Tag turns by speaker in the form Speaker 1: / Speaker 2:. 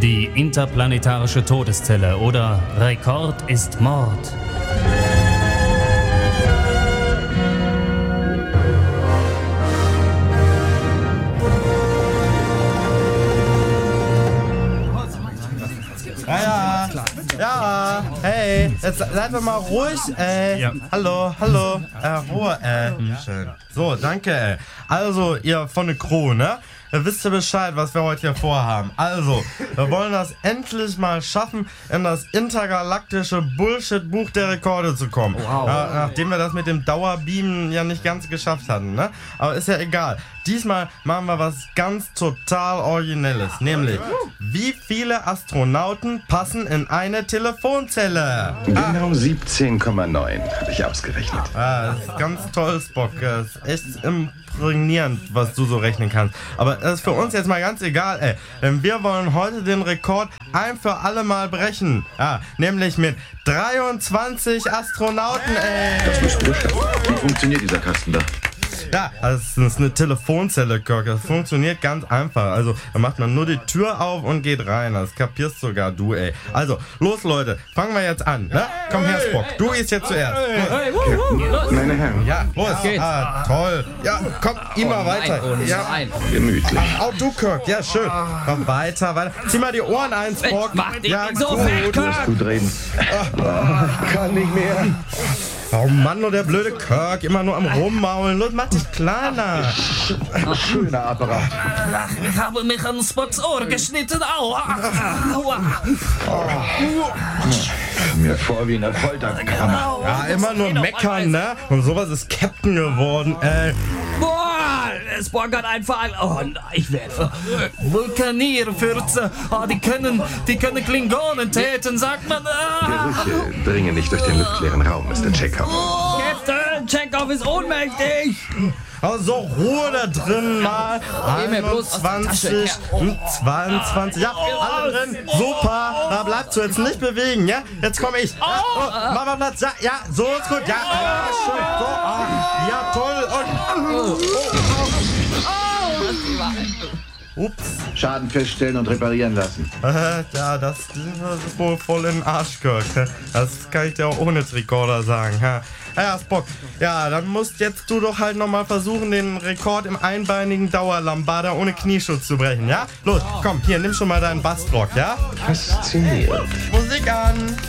Speaker 1: Die interplanetarische Todeszelle oder Rekord ist Mord.
Speaker 2: Ja, hey, jetzt seid doch mal ruhig, ey.
Speaker 1: Ja.
Speaker 2: Hallo, Ruhe, Schön. So, danke, Also, ihr von der Crew, ne? Ihr wisst ja Bescheid, was wir heute hier vorhaben. Also, wir wollen das endlich mal schaffen, in das intergalaktische Bullshit-Buch der Rekorde zu kommen.
Speaker 1: Wow.
Speaker 2: Nachdem wir das mit dem Dauerbeamen ja nicht ganz geschafft hatten, ne? Aber ist ja egal. Diesmal machen wir was ganz total Originelles. Nämlich, wie viele Astronauten passen in eine Telefonzelle?
Speaker 3: Genau 17,9 habe ich ausgerechnet.
Speaker 2: Das ist ganz toll, Spock. Das ist echt imprägnierend, was du so rechnen kannst. Aber das ist für uns jetzt mal ganz egal, ey. Denn wir wollen heute den Rekord ein für alle Mal brechen. Nämlich mit 23 Astronauten, ey.
Speaker 3: Das müssen wir schaffen. Wie funktioniert dieser Kasten da?
Speaker 2: Ja, das ist eine Telefonzelle, Kirk. Das funktioniert ganz einfach. Also, da macht man nur die Tür auf und geht rein. Das kapierst sogar du, ey. Also, los, Leute. Fangen wir jetzt an, ne? Komm her, Spock. Du gehst jetzt zuerst.
Speaker 3: Meine Herren,
Speaker 2: Ja, los. Toll. Ja, komm, immer weiter. Ja.
Speaker 3: gemütlich.
Speaker 2: Auch du, Kirk. Ja, schön. Komm, weiter. Zieh mal die Ohren ein, Spock.
Speaker 4: Mach dich
Speaker 2: Ja,
Speaker 4: nicht so
Speaker 2: gut.
Speaker 4: fett, Kirk.
Speaker 3: Gut reden. Kann nicht mehr.
Speaker 2: Oh Mann, nur der blöde Kirk. Immer nur am Rummaulen. Los, mach dich kleiner.
Speaker 3: Schöner Apparat.
Speaker 4: Ich habe mich an Spocks Ohr geschnitten. Aua. Aua.
Speaker 3: Mir vor wie eine Folterkammer.
Speaker 2: Ja, immer nur meckern, ne? Und sowas ist Captain geworden, ey.
Speaker 4: Boah, Spock hat einfach... Oh nein, ich werde verrückt. Vulkanierfürze. Oh, die können Klingonen täten, sagt man.
Speaker 3: Gerüche dringen nicht durch den luftleeren Raum, Mr. Chekhov.
Speaker 4: Captain, Chekhov ist ohnmächtig.
Speaker 2: Also Ruhe da drin mal.
Speaker 4: Geh mir bloß aus der
Speaker 2: 21,
Speaker 4: Tasche,
Speaker 2: 22. Ja, alle drin. Super. Da bleibst du jetzt nicht bewegen, ja? Jetzt komme ich. Ja, mach mal Platz. Ja, so ist gut. Ja, schön. So, ja, toll. Und, ups.
Speaker 3: Schaden feststellen und reparieren lassen.
Speaker 2: Ja, das ist wohl voll in den Arsch, Kirk. Das kann ich dir auch ohne Rekorder sagen. Ja, Spock. Ja, dann musst jetzt du doch halt nochmal versuchen, den Rekord im einbeinigen Dauerlambada ohne Knieschutz zu brechen, ja? Los, komm, hier, nimm schon mal deinen Bastrock, ja?
Speaker 3: Faszinierend.
Speaker 2: Musik an!